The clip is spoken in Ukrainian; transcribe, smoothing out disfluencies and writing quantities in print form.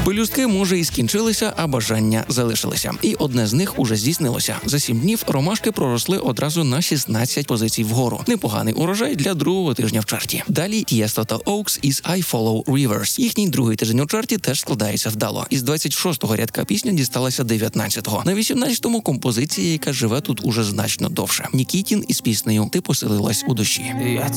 Пелюстки, може, і скінчилися, а бажання залишилися. І одне з них уже здійснилося. За 7 днів ромашки проросли одразу на 16 позицій вгору. Непоганий урожай для другого тижня в чарті. Далі Тієсто та Oaks із I Follow Rivers. Їхній другий тиждень у чарті теж складається вдало. Із 26-го рядка пісня дісталася 19-го. На 18-му композиція, яка живе тут уже значно довше. Нікітін із піснею «Ти поселилась у душі».